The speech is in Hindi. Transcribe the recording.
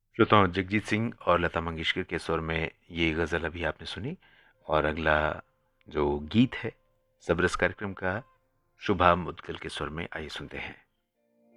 श्रोताओं, जगजीत सिंह और लता मंगेशकर के स्वर में ये गज़ल अभी आपने सुनी। और अगला जो गीत है सबरस कार्यक्रम का, शुभा मुद्गल के स्वर में, आइए सुनते हैं।